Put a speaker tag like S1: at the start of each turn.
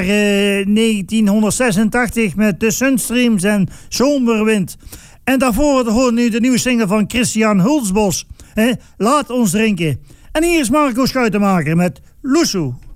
S1: 1986 met de Sunstreams en Zomerwind. En daarvoor hoort nu de nieuwe single van Christian Hulsbos. Laat ons drinken. En hier is Marco Schuitenmaker met Loesoe.